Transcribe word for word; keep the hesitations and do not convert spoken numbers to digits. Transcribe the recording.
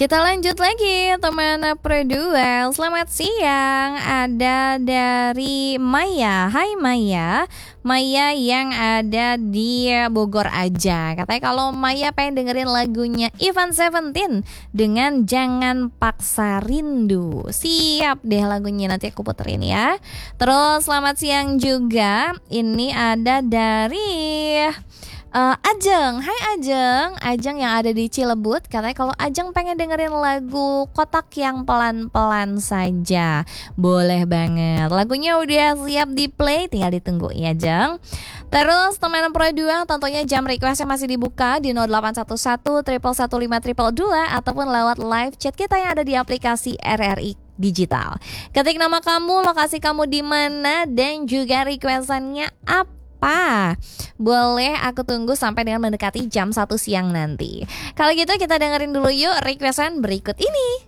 Kita lanjut lagi teman Produel. Selamat siang. Ada dari Maya. Hai Maya. Maya yang ada di Bogor aja. Katanya kalau Maya pengen dengerin lagunya Ivan Seventeen dengan Jangan Paksa Rindu. Siap deh lagunya, nanti aku puterin ya. Terus selamat siang juga. Ini ada dari Uh, Ajeng, hai Ajeng, Ajeng yang ada di Cilebut. Katanya kalau Ajeng pengen dengerin lagu Kotak yang pelan-pelan saja, boleh banget. Lagunya udah siap di play, tinggal ditunggu ya Ajeng. Terus teman Pro dua tentunya jam requestnya masih dibuka di nol delapan satu satu satu satu lima dua dua ataupun lewat live chat kita yang ada di aplikasi R R I Digital. Ketik nama kamu, lokasi kamu di mana, dan juga requestannya apa. Boleh aku tunggu sampai dengan mendekati jam satu siang nanti. Kalau gitu kita dengerin dulu yuk requestan berikut ini.